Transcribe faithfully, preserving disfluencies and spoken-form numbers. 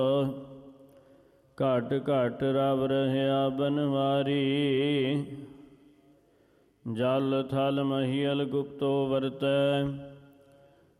ਘਟ ਘਟ ਰਵ ਰਹਿਆ ਬਨਵਾਰੀ। ਜਲ ਥਲ ਮਹੀਲ ਗੁਪਤੋ ਵਰਤੈ